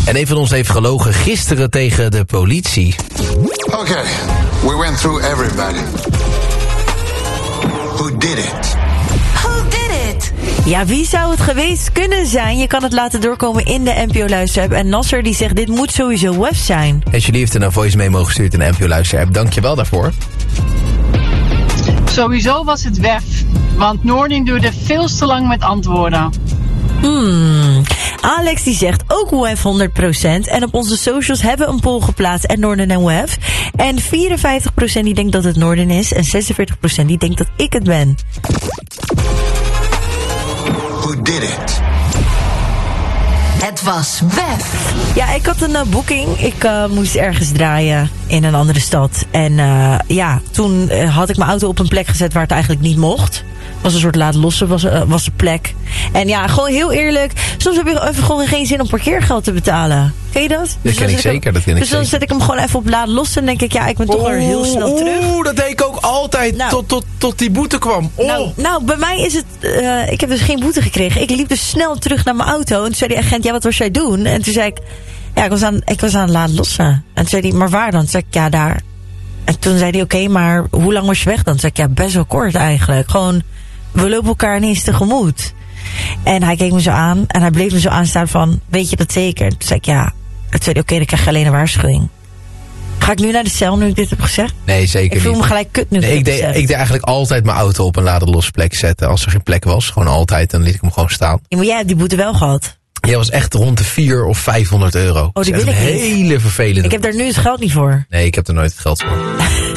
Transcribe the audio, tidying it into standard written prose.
En een van ons heeft gelogen gisteren tegen de politie. Okay, we went through everybody. Who did it? Ja, wie zou het geweest kunnen zijn? Je kan het laten doorkomen in de NPO-luisterapp. En Nasser die zegt, dit moet sowieso Wef zijn. En Julie heeft een voice memo gestuurd in de NPO-luisterapp. Dank je wel daarvoor. Sowieso was het Wef. Want Noordin duurde veel te lang met antwoorden. Alex die zegt ook Wef 100%. En op onze socials hebben we een poll geplaatst. En Noordin en Wef. En 54% die denkt dat het Noordin is. En 46% die denkt dat ik het ben. Who did it? Het was Wef. Ja, ik had een boeking. Ik moest ergens draaien in een andere stad. En toen had ik mijn auto op een plek gezet waar het eigenlijk niet mocht. Was een soort laat lossen, was de plek. En ja, gewoon heel eerlijk. Soms heb je even gewoon geen zin om parkeergeld te betalen. Ken je dat? Dat ken ik zeker. Dus dan zet ik hem gewoon even op laat lossen. En denk ik, ja, ik ben toch weer heel snel terug. Dat deed ik ook altijd tot die boete kwam. Nou, bij mij is het... ik heb dus geen boete gekregen. Ik liep dus snel terug naar mijn auto. En toen zei die agent, ja, wat was jij doen? En toen zei ik, ja, ik was aan het laat lossen. En toen zei hij, maar waar dan? Toen zei ik, ja, daar. En toen zei hij, oké, maar hoe lang was je weg dan? Toen zei ik, ja, best wel kort eigenlijk. Gewoon, we lopen elkaar ineens tegemoet. En hij keek me zo aan. En hij bleef me zo aanstaan van, weet je dat zeker? Toen zei ik, ja. Toen zei hij, oké, dan krijg je alleen een waarschuwing. Ga ik nu naar de cel nu ik dit heb gezegd? Nee, zeker niet. Ik voel me gelijk kut nu. Ik deed eigenlijk altijd mijn auto op een ladenlosse plek zetten. Als er geen plek was, gewoon altijd. Dan liet ik hem gewoon staan. Ja, maar jij hebt die boete wel gehad. Ja, was echt rond de 400 of 500 euro. Oh, die wil ik niet. Hele vervelende. Ik heb daar nu het geld niet voor. Nee, ik heb er nooit het geld voor.